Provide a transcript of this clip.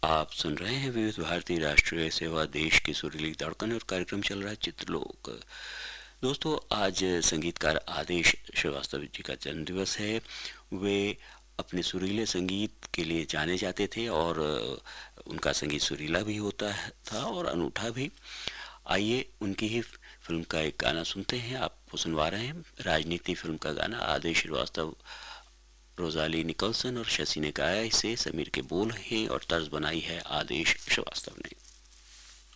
आप सुन रहे हैं विविध भारती राष्ट्रीय सेवा देश की सुरीली धड़कन और कार्यक्रम चल रहा है चित्रलोक। दोस्तों, आज संगीतकार आदेश श्रीवास्तव जी का जन्मदिवस है। वे अपने सुरीले संगीत के लिए जाने जाते थे और उनका संगीत सुरीला भी होता था और अनूठा भी। आइए उनकी ही फिल्म का एक गाना सुनते हैं। आपको सुनवा रहे हैं राजनीति फिल्म का गाना। आदेश श्रीवास्तव, रोजाली निकलसन और शशि ने गाया इसे। समीर के बोल हैं और तर्ज बनाई है आदेश श्रीवास्तव ने।